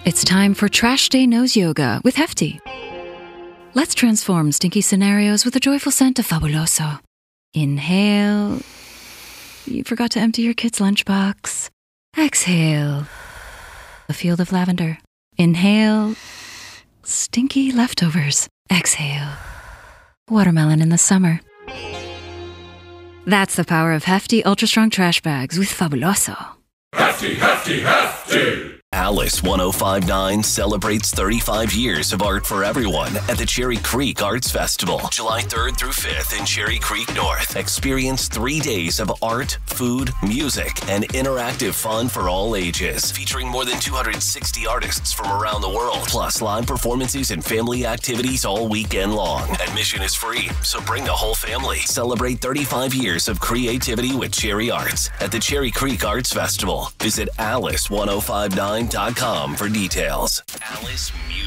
It's time for Trash Day Nose Yoga with Hefty. Let's transform stinky scenarios with a joyful scent of Fabuloso. Inhale. You forgot to empty your kid's lunchbox. Exhale. A field of lavender. Inhale. Stinky leftovers. Exhale. Watermelon in the summer. That's the power of Hefty Ultra Strong Trash Bags with Fabuloso. Hefty, hefty, hefty! Alice 1059 celebrates 35 years of art for everyone at the Cherry Creek Arts Festival, July 3rd through 5th in Cherry Creek North. Experience 3 days of art, food, music, and interactive fun for all ages, featuring more than 260 artists from around the world, plus live performances and family activities all weekend long. Admission is free, so bring the whole family. Celebrate 35 years of creativity with Cherry Arts at the Cherry Creek Arts Festival. Visit Alice1059.com for details. Alice Music.